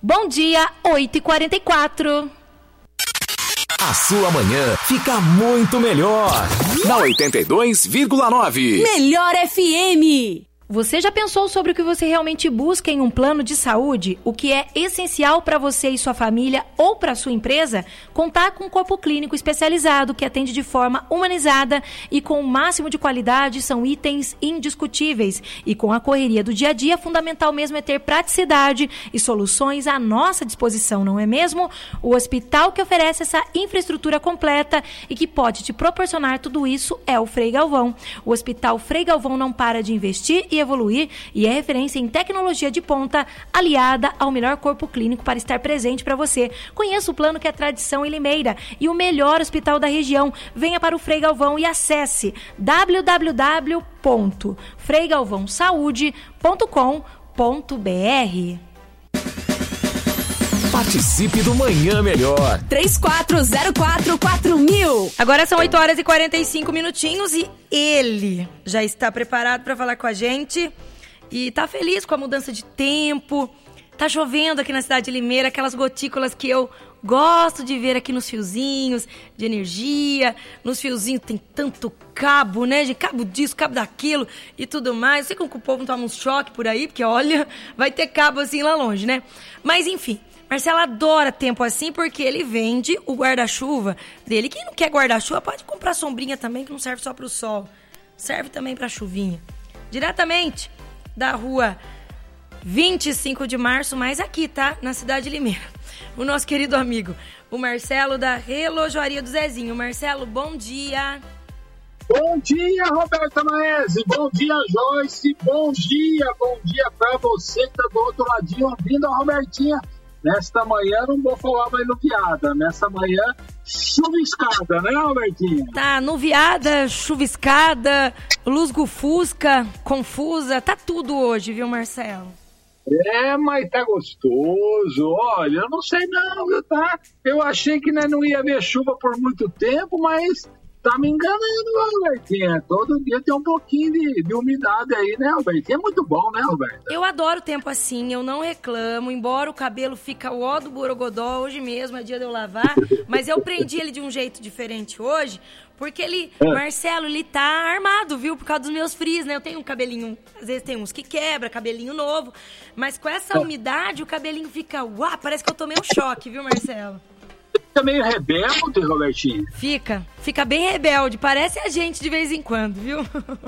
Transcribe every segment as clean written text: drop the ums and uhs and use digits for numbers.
Bom dia, 8h44. A sua manhã fica muito melhor. Na 82,9. Melhor FM. Você já pensou sobre o que você realmente busca em um plano de saúde? O que é essencial para você e sua família ou para sua empresa? Contar com um corpo clínico especializado que atende de forma humanizada e com o máximo de qualidade são itens indiscutíveis. E com a correria do dia a dia, fundamental mesmo é ter praticidade e soluções à nossa disposição, não é mesmo? O hospital que oferece essa infraestrutura completa e que pode te proporcionar tudo isso é o Frei Galvão. O Hospital Frei Galvão não para de investir e evoluir e é referência em tecnologia de ponta aliada ao melhor corpo clínico para estar presente para você. Conheça o plano que é tradição em Limeira e o melhor hospital da região. Venha para o Frei Galvão e acesse www.freigalvãosaude.com.br. Participe do Manhã Melhor. 34044000. Agora são 8h45 e ele já está preparado para falar com a gente e tá feliz com a mudança de tempo. Tá chovendo aqui na cidade de Limeira, aquelas gotículas que eu gosto de ver aqui nos fiozinhos de energia. Nos fiozinhos tem tanto cabo, né? De cabo disso, cabo daquilo e tudo mais. Eu sei que o povo não toma um choque por aí, porque olha, vai ter cabo assim lá longe, né? Mas enfim, Marcelo adora tempo assim porque ele vende o guarda-chuva dele. Quem não quer guarda-chuva pode comprar sombrinha também, que não serve só pro sol. Serve também pra chuvinha. Diretamente da rua 25 de março, mas aqui, tá? Na cidade de Limeira. O nosso querido amigo, o Marcelo da Relojoaria do Zezinho. Marcelo, bom dia. Bom dia, Roberta Maese. Bom dia, Joyce. Bom dia pra você que tá do outro ladinho ouvindo a Robertinha. Nesta manhã, não vou falar mais nuviada. Nessa manhã, chuviscada, né, Robertinha? Tá, nuviada, chuviscada, lusgo-fusca, confusa. Tá tudo hoje, viu, Marcelo? É, mas tá gostoso. Olha, eu não sei não, viu, tá? Eu achei que não ia ver chuva por muito tempo, mas tá me enganando, Robertinha. Todo dia tem um pouquinho de umidade aí, né, Robertinha? É muito bom, né, Roberta? Eu adoro tempo assim, eu não reclamo, embora o cabelo fica o ó do borogodó, hoje mesmo é dia de eu lavar, mas eu prendi ele de um jeito diferente hoje, porque ele, Marcelo, ele tá armado, viu, por causa dos meus frios, né? Eu tenho um cabelinho, às vezes tem uns que quebra, cabelinho novo, mas com essa umidade o cabelinho fica, uau, parece que eu tomei um choque, viu, Marcelo? Fica meio rebelde, Robertinho. Fica bem rebelde. Parece a gente de vez em quando, viu?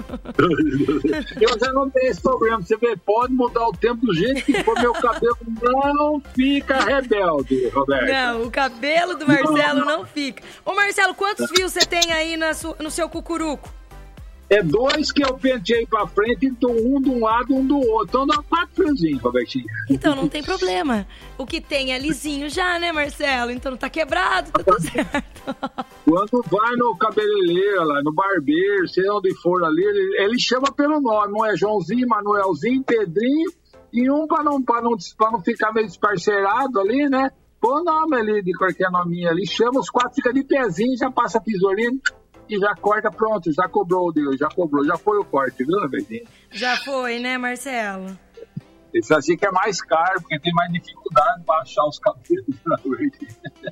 Eu já não tenho esse problema. Você vê, pode mudar o tempo do jeito que for, meu cabelo não fica rebelde, Roberto. Não, o cabelo do Marcelo não fica. Ô, Marcelo, quantos fios você tem aí no seu cucuruco? É 2 que eu pentei pra frente, então um de um lado, um do outro. Então dá 4 fiozinhos, Robertinho. Então não tem problema. O que tem é lisinho já, né, Marcelo? Então não tá quebrado, tá tudo certo. Quando vai no cabeleireiro, lá, no barbeiro, sei onde for ali, ele chama pelo nome. Um é Joãozinho, Manuelzinho, Pedrinho, e um pra não ficar meio desparcerado ali, né? Põe o nome ali de qualquer nominho ali, chama os 4, fica de pezinho, já passa a tesourinha e já corta, pronto, já cobrou, Deus, já foi o corte, viu, Robertinho? Já foi, né, Marcelo? Isso assim que é mais caro, porque tem mais dificuldade para achar os cabelos na noite.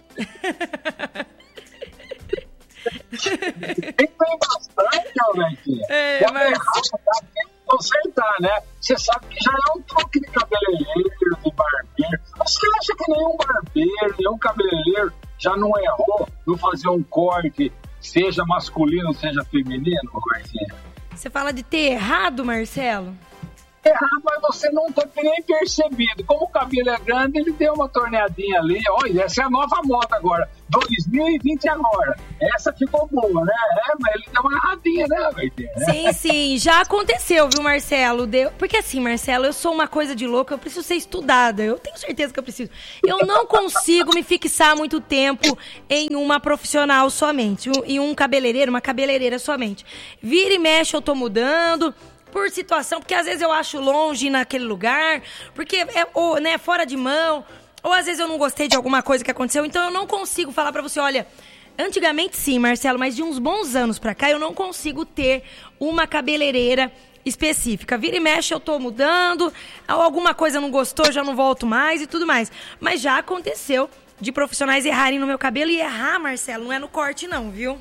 Tem bastante, Robertinho. Mas consertar, né? Você sabe que já é um truque de cabeleireiro, de barbeiro. Você acha que nenhum barbeiro, nenhum cabeleireiro já não errou no fazer um corte, seja masculino, seja feminino, Robertinho? Você fala de ter errado, Marcelo? Errado, mas você não tem nem percebido. Como o cabelo é grande, ele deu uma torneadinha ali. Olha, essa é a nova moda agora. 2020 agora. Essa ficou boa, né? Mas ele deu uma erradinha, né, Robertinho? Sim, já aconteceu, viu, Marcelo? Porque assim, Marcelo, eu sou uma coisa de louca, eu preciso ser estudada. Eu tenho certeza que eu preciso. Eu não consigo me fixar muito tempo em uma profissional somente, em um cabeleireiro, uma cabeleireira somente. Vira e mexe, eu tô mudando por situação, porque às vezes eu acho longe naquele lugar, porque é fora de mão, ou às vezes eu não gostei de alguma coisa que aconteceu, então eu não consigo falar pra você, olha, antigamente sim, Marcelo, mas de uns bons anos pra cá eu não consigo ter uma cabeleireira específica. Vira e mexe, eu tô mudando, alguma coisa não gostou, já não volto mais e tudo mais. Mas já aconteceu de profissionais errarem no meu cabelo, e errar, Marcelo, não é no corte não, viu?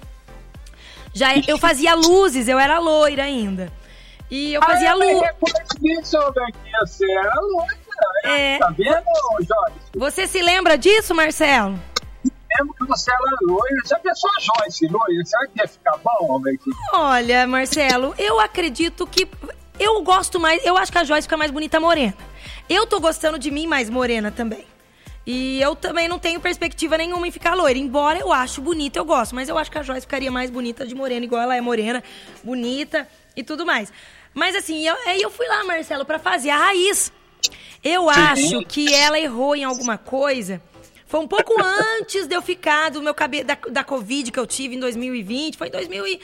Eu fazia luzes, eu era loira ainda. E eu fazia luzes. Você era loira, né? Tá vendo, Joyce? Você se lembra disso, Marcelo? Lembro que você era loira. Já pensou a Joyce loira? Será que ia ficar bom, Robertinho? Olha, Marcelo, eu acredito que... Eu gosto mais... Eu acho que a Joyce fica mais bonita morena. Eu tô gostando de mim mais morena também. E eu também não tenho perspectiva nenhuma em ficar loira. Embora eu acho bonita, eu gosto. Mas eu acho que a Joyce ficaria mais bonita de morena, igual ela é morena, bonita e tudo mais. Mas assim, eu fui lá, Marcelo, pra fazer a raiz. Eu acho que ela errou em alguma coisa. Foi um pouco antes de eu ficar do meu cabelo, da Covid que eu tive em 2020. Foi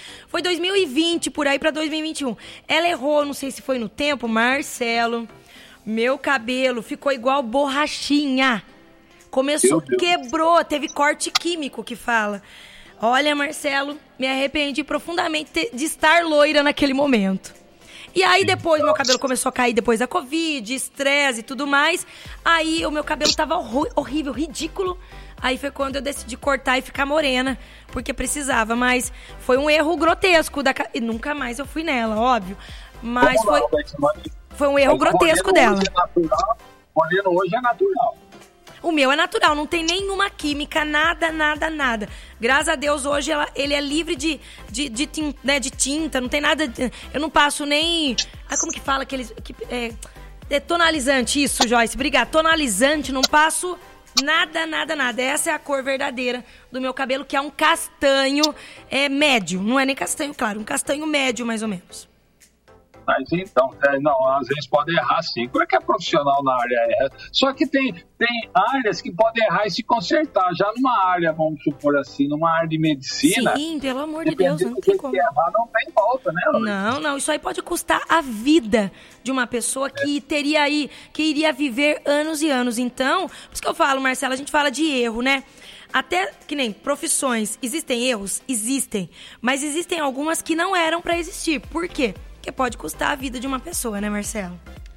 2020, por aí pra 2021. Ela errou, não sei se foi no tempo, Marcelo. Meu cabelo ficou igual borrachinha. Começou, quebrou, teve corte químico que fala. Olha, Marcelo, me arrependi profundamente de estar loira naquele momento. E aí depois meu cabelo começou a cair depois da Covid, estresse e tudo mais. Aí o meu cabelo tava horrível, ridículo. Aí foi quando eu decidi cortar e ficar morena, porque precisava. Mas foi um erro grotesco. E nunca mais eu fui nela, óbvio. Mas foi um erro grotesco dela. Moreno hoje é natural. O meu é natural, não tem nenhuma química, nada. Graças a Deus, hoje ele é livre de tinta, não tem nada... Eu não passo nem... como que fala aqueles... tonalizante, isso, Joyce, obrigada. Tonalizante, não passo nada. Essa é a cor verdadeira do meu cabelo, que é um castanho médio. Não é nem castanho claro, um castanho médio, mais ou menos. Mas então, às vezes pode errar sim. Como é que é profissional na área erra? Só que tem áreas que podem errar e se consertar. Já numa área, vamos supor assim, numa área de medicina... Sim, pelo amor de Deus, não tem como. Errar, não tem volta, né? Não, isso aí pode custar a vida de uma pessoa que iria viver anos e anos. Então, por isso que eu falo, Marcelo, a gente fala de erro, né? Até que nem profissões, existem erros? Existem. Mas existem algumas que não eram pra existir. Por quê? Porque pode custar a vida de uma pessoa, né, Marcelo?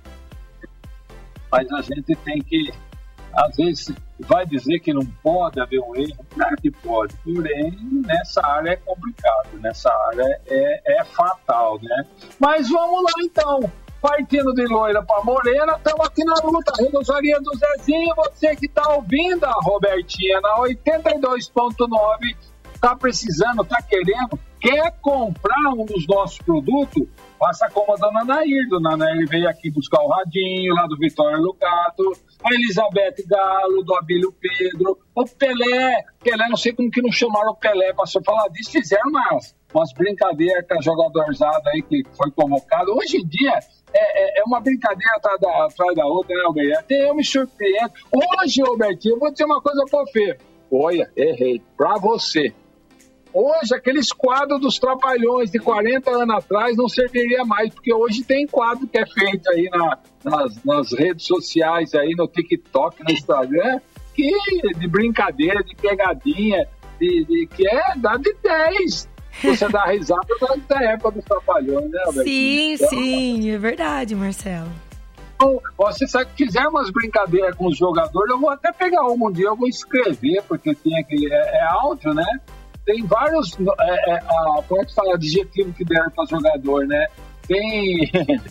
Mas a gente tem que... Às vezes vai dizer que não pode haver um erro. Claro que pode. Porém, nessa área é complicado. Nessa área é fatal, né? Mas vamos lá, então. Partindo de loira para morena, estamos aqui na luta. Relojaria do Zezinho. Você que está ouvindo a Robertinha na 82.9, está precisando, está querendo, quer comprar um dos nossos produtos, faça como a dona Nair. Dona Nair veio aqui buscar o radinho lá do Vitória Lucato, a Elizabeth Galo, do Abílio Pedro, o Pelé, não sei como que não chamaram o Pelé, passou a falar disso, fizeram umas brincadeiras com a jogadorzada aí que foi convocado. Hoje em dia é uma brincadeira atrás da outra, né, Alberto? Até eu me surpreendo. Hoje, Albertinho, eu vou dizer uma coisa pra você. Olha, errei, pra você. Hoje, aqueles quadros dos Trapalhões de 40 anos atrás não serviria mais, porque hoje tem quadro que é feito aí nas redes sociais, aí no TikTok, no Instagram, de brincadeira, de pegadinha, que dá de 10. Você dá risada da época dos Trapalhões, né, Alberto? Sim, é verdade, Marcelo. Então, você sabe que fizer umas brincadeiras com os jogadores, eu vou até pegar um dia, eu vou escrever, porque tem aquele, áudio, né? Tem vários, como é que fala, adjetivo que deram para jogador, né? Tem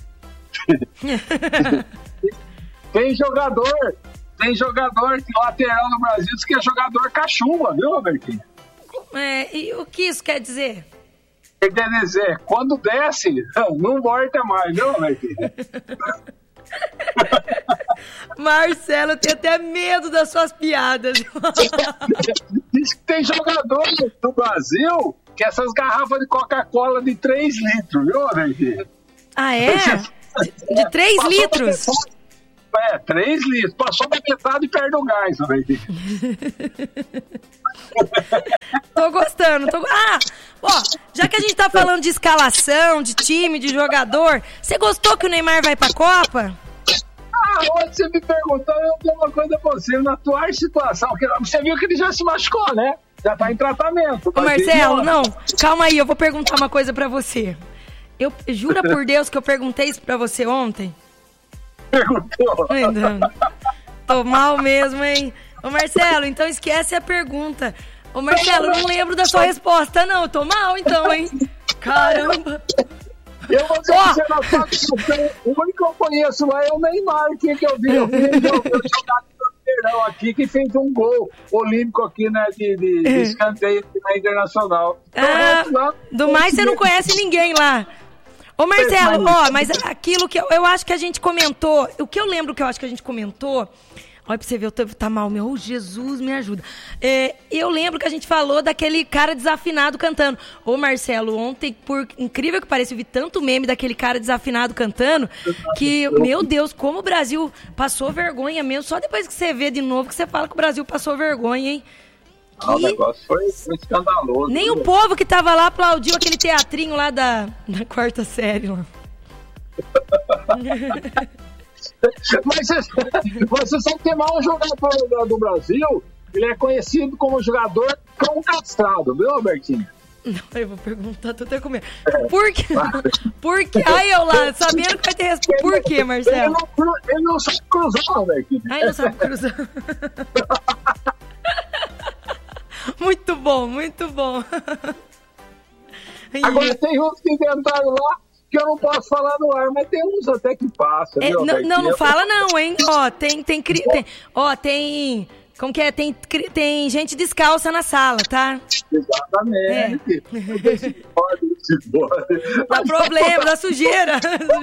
jogador que lateral no Brasil diz que é jogador cachumba, viu, Robertinho? E o que isso quer dizer? Quer dizer, quando desce, não volta mais, viu, Robertinho? Marcelo, eu tenho até medo das suas piadas. Diz que tem jogador do Brasil que essas garrafas de Coca-Cola de 3 litros, viu, Robertinho? Ah, é? De 3 litros? 3 litros. Passou da metade e perde o gás, Robertinho. Tô gostando. Já que a gente tá falando de escalação, de time, de jogador, você gostou que o Neymar vai pra Copa? Hoje você me perguntou, eu tenho uma coisa pra você. Na atual situação, você viu que ele já se machucou, né? Já tá em tratamento. Ô, Marcelo, não, calma aí, eu vou perguntar uma coisa pra você. Jura por Deus que eu perguntei isso pra você ontem? Perguntou. Tô mal mesmo, hein? Ô, Marcelo, então esquece a pergunta. Ô, Marcelo, não lembro da sua resposta, não. Tô mal, então, hein? Caramba. Eu vou dizer pra você, o único que eu conheço lá é o Neymar, que eu vi. Eu jogar no aqui, que fez um gol olímpico aqui, né, de escanteio na Internacional. Do mais você não conhece ninguém lá. Ô, Marcelo, mas aquilo que eu acho que a gente comentou, o que eu lembro que eu acho que a gente comentou, olha pra você ver, tá mal, meu Jesus, me ajuda. Eu lembro que a gente falou daquele cara desafinado cantando. Ô, Marcelo, ontem, por incrível que pareça, eu vi tanto meme daquele cara desafinado cantando, que, meu Deus, como o Brasil passou vergonha mesmo. Só depois que você vê de novo que você fala que o Brasil passou vergonha, hein? O negócio foi escandaloso. Nem o povo que tava lá aplaudiu aquele teatrinho lá da quarta série. Lá. Mas você sabe que tem mais um jogador do Brasil, ele é conhecido como jogador cão castrado, viu, Albertinho? Não, eu vou perguntar, tô até com medo. Por quê? Por quê? Aí eu lá, sabendo que vai ter resposta. Por quê, Marcelo? Ele não sabe cruzar, Albertinho. Ele não sabe cruzar. Muito bom, muito bom. Agora tem uns que inventaram lá que eu não posso falar no ar, mas tem uns até que passa. Viu, não fala não, hein? Ó, tem como que é? Tem gente descalça na sala, tá? Exatamente. Dá problema, dá sujeira.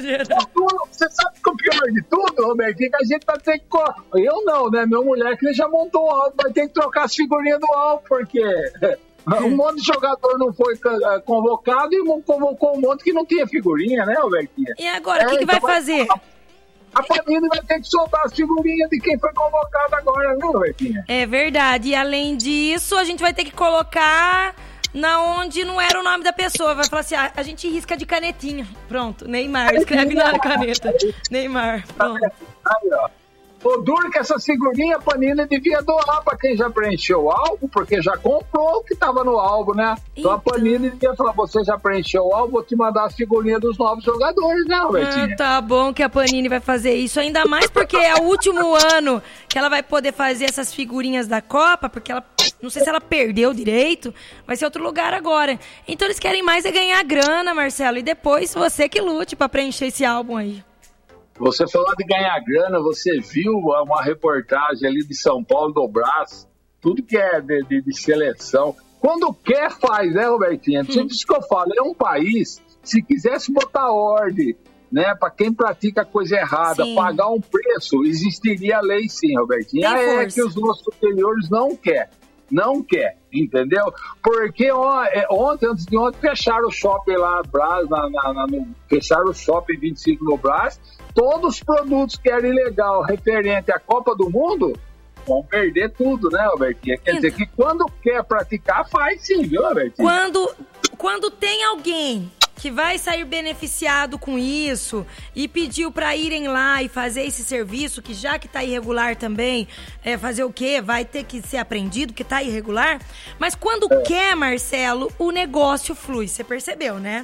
Você sabe que o pior de tudo, Roberto, que a gente vai ter que... Eu não, né? Minha mulher que já montou o álbum, vai ter que trocar as figurinhas do álbum, porque um monte de jogador não foi convocado e convocou um monte que não tinha figurinha, né, Robertinho? E agora, o que vai fazer? A Panini vai ter que soltar as figurinhas de quem foi convocado agora, né, Robertinho? É verdade. E além disso, a gente vai ter que colocar na onde não era o nome da pessoa. Vai falar assim, a gente risca de canetinha. Pronto, Neymar. Escreve na caneta. Neymar, pronto. Aí, ó. O duro que essa figurinha a Panini devia doar pra quem já preencheu o álbum, porque já comprou o que tava no álbum, né? Então a Panini devia falar, você já preencheu o álbum, vou te mandar as figurinhas dos novos jogadores, né, Robertinho? Tá bom que a Panini vai fazer isso, ainda mais porque é o último ano que ela vai poder fazer essas figurinhas da Copa, porque ela, não sei se ela perdeu direito, vai ser outro lugar agora. Então eles querem mais é ganhar grana, Marcelo, e depois você que lute pra preencher esse álbum aí. Você falou de ganhar grana, você viu uma reportagem ali de São Paulo do Brás, tudo que é de seleção. Quando quer, faz, né, Robertinho? Isso que eu falo, é um país, se quisesse botar ordem, né, para quem pratica coisa errada, sim, pagar um preço, existiria a lei sim, Robertinho. É que os nossos superiores não quer, entendeu? Porque antes de ontem, fecharam o shopping lá, Brás, fecharam o shopping 25 no Brás. Todos os produtos que eram ilegal referente à Copa do Mundo vão perder tudo, né, Albertinha? Quer dizer que quando quer praticar, faz sim, viu, Albertinha? Quando tem alguém que vai sair beneficiado com isso e pediu para irem lá e fazer esse serviço, que já que tá irregular também, fazer o quê? Vai ter que ser apreendido, que tá irregular. Mas quando quer, Marcelo, o negócio flui. Você percebeu, né?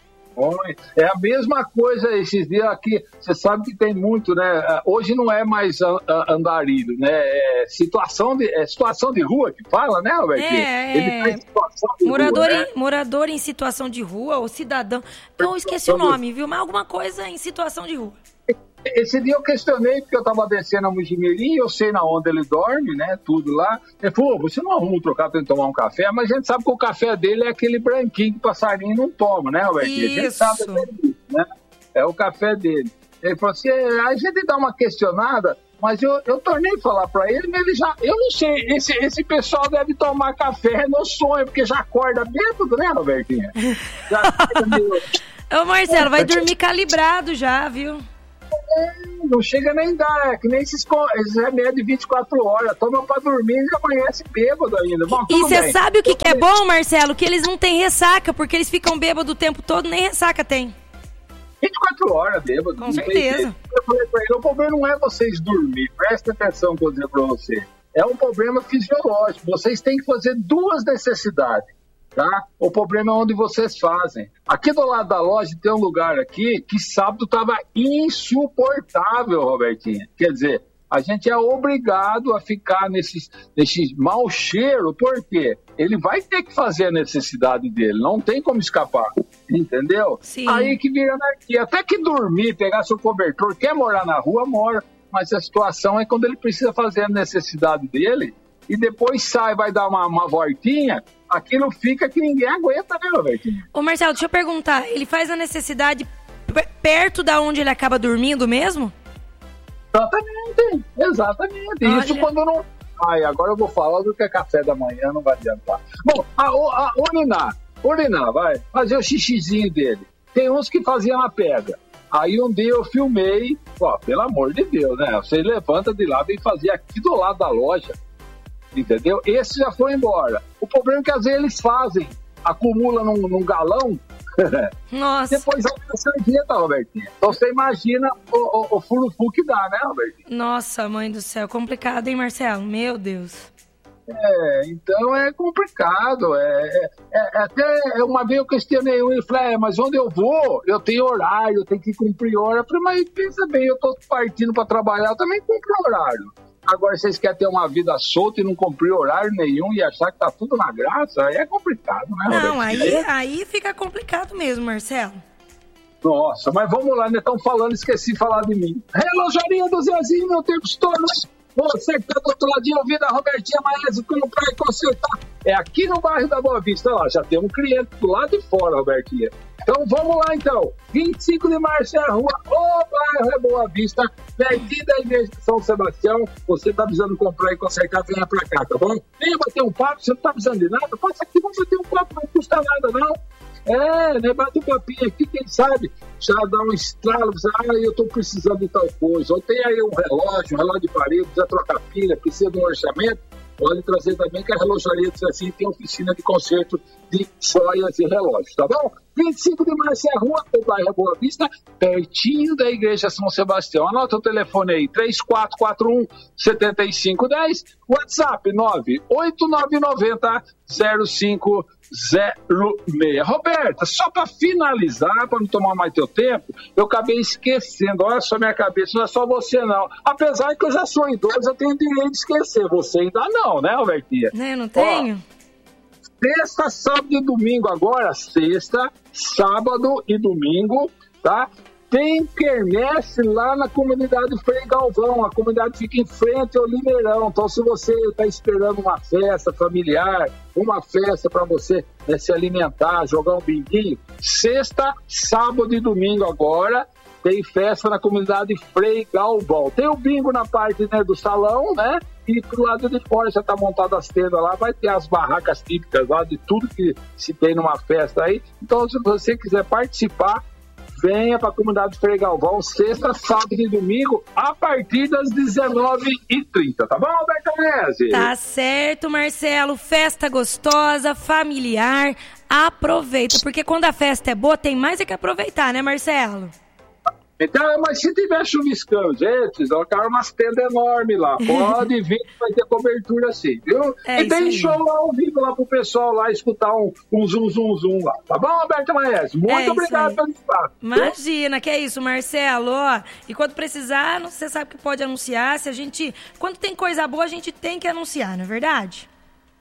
É a mesma coisa esses dias aqui. Você sabe que tem muito, né? Hoje não é mais andarilho, né? É situação de rua que fala, né, Albertinho? Ele tá em situação de morador em situação de rua ou cidadão. Eu esqueci o nome, viu? Mas alguma coisa em situação de rua. Esse dia eu questionei, porque eu tava descendo a Mojimirim, eu sei na onde ele dorme, né, tudo lá. Ele falou, você não arruma um trocado pra ele tomar um café? Mas a gente sabe que o café dele é aquele branquinho que o passarinho não toma, né, Albertinho? A gente sabe disso, né? É o café dele. Ele falou assim, a gente dá uma questionada, mas eu tornei falar pra ele, mas ele já, eu não sei, esse pessoal deve tomar café no sonho, porque já acorda bêbado, né, Albertinho? Já acorda meio... Ô, Marcelo, vai dormir calibrado já, viu? Não chega nem dar, é que nem esses remédios de 24 horas. Toma pra dormir e amanhece bêbado ainda. Bom, e você sabe o que é bom, Marcelo? Que eles não têm ressaca, porque eles ficam bêbados o tempo todo, nem ressaca tem. 24 horas bêbado. Com certeza. Eu falei pra ele, o problema não é vocês dormir, presta atenção que eu vou dizer pra você. É um problema fisiológico. Vocês têm que fazer duas necessidades. tá? O problema é onde vocês fazem. Aqui do lado da loja tem um lugar aqui que sábado estava insuportável, Robertinha. Quer dizer, a gente é obrigado a ficar nesse mau cheiro, porque ele vai ter que fazer a necessidade dele, não tem como escapar, entendeu? Sim. Aí que vira anarquia. Até que dormir, pegar seu cobertor, quer morar na rua, mora. Mas a situação é quando ele precisa fazer a necessidade dele e depois sai, vai dar uma voltinha, aquilo fica que ninguém aguenta, né, Robertinho? Ô, Marcelo, deixa eu perguntar, ele faz a necessidade perto da onde ele acaba dormindo mesmo? Exatamente. Olha. Isso quando não... Ai, agora eu vou falar do que é café da manhã, não vai adiantar. Bom, urinar, vai, fazer o xixizinho dele. Tem uns que faziam na pedra. Aí um dia eu filmei, pelo amor de Deus, né? Você levanta de lá, vem fazer aqui do lado da loja, entendeu? Esse já foi embora. O problema é que às vezes eles fazem, acumulam num galão, nossa. Depois joga na sarjeta, Robertinha. Então você imagina o furufu que dá, né, Robertinha? Nossa, mãe do céu, complicado, hein, Marcelo? Meu Deus. Então é complicado. Até uma vez eu questionei um e falei, mas onde eu vou? Eu tenho horário, eu tenho que cumprir hora. Eu falei, mas pensa bem, eu tô partindo para trabalhar, eu também cumpro horário. Agora, vocês querem ter uma vida solta e não cumprir horário nenhum e achar que tá tudo na graça, aí é complicado, né? Não, aí fica complicado mesmo, Marcelo. Nossa, mas vamos lá, né? Estão falando, esqueci de falar de mim. Relojaria do Zezinho, meu tempo estourou. Você que tá do outro ladinho ouvindo a Robertinha Maese comprar e consertar. É aqui no bairro da Boa Vista, lá, já tem um cliente do lado de fora, Robertinha. Então vamos lá, então. 25 de março é a rua, o bairro é Boa Vista, pertinho da igreja de São Sebastião. Você tá precisando comprar e consertar, venha pra cá, tá bom? Venha bater um papo, você não tá precisando de nada, passa aqui, vamos bater um papo, não custa nada, não. Né? Bate um papinho aqui, quem sabe já dá um estralo, eu tô precisando de tal coisa. Ou tem aí um relógio de parede, precisa trocar pilha, precisa de um orçamento. Pode trazer também que a relojaria diz assim, tem oficina de conserto de joias e relógios, tá bom? 25 de março é a rua, o bairro Boa Vista, pertinho da igreja São Sebastião. Anota o telefone aí, 3441-7510, WhatsApp 98990-0506. Roberta, só para finalizar, para não tomar mais teu tempo, eu acabei esquecendo, olha só minha cabeça, não é só você não. Apesar que eu já sou idoso, eu tenho direito de esquecer, você ainda não, né, Robertinha? Eu não tenho. Sexta, sábado e domingo agora, sexta, sábado e domingo, tá? Tem quermesse lá na comunidade Frei Galvão, a comunidade fica em frente ao Limeirão, então se você está esperando uma festa familiar, uma festa para você se alimentar, jogar um binguinho, sexta, sábado e domingo agora, tem festa na comunidade Frei Galvão. Tem o bingo na parte do salão, né? E pro lado de fora já tá montado as tendas lá, vai ter as barracas típicas lá de tudo que se tem numa festa aí. Então, se você quiser participar, venha para a comunidade Frei Galvão, sexta, sábado e domingo, a partir das 19h30, tá bom, Roberta Maese? Tá certo, Marcelo. Festa gostosa, familiar, aproveita, porque quando a festa é boa, tem mais é que aproveitar, né, Marcelo? Então, mas se tiver chuviscando, gente, colocaram umas tendas enormes lá. Pode vir que vai ter cobertura assim, viu? E tem show lá ao vivo lá pro pessoal lá escutar um zum lá. Tá bom, Roberta Maese? Muito obrigado pelo espaço. Imagina, que é isso, Marcelo. Ó, e quando precisar, você sabe que pode anunciar. Quando tem coisa boa, a gente tem que anunciar, não é verdade?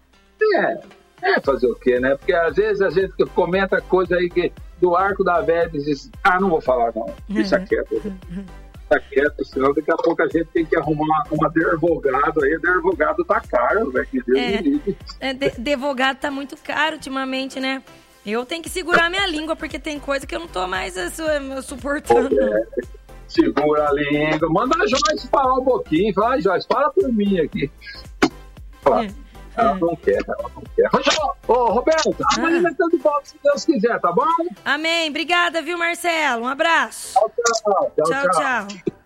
Fazer o quê, né? Porque às vezes a gente comenta coisa aí que do Arco da Velha diz, não vou falar não, deixa quieto. Deixa quieto, senão daqui a pouco a gente tem que arrumar uma advogado aí, advogado tá caro, velho, que Deus me livre. Advogado tá muito caro ultimamente, né? Eu tenho que segurar minha língua, porque tem coisa que eu não tô mais suportando. Segura a língua, manda a Joyce falar um pouquinho, fala, Joyce, fala por mim aqui. Ela não quer. Ô, Roberto, amanhã vai ter de volta, se Deus quiser, tá bom? Amém. Obrigada, viu, Marcelo? Um abraço. Tchau.